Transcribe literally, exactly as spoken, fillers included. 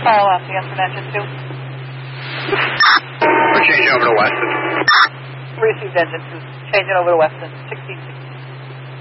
call out the answer engine two. We're changing over to Weston. Received engine two. Changing over to Weston. sixteen sixty.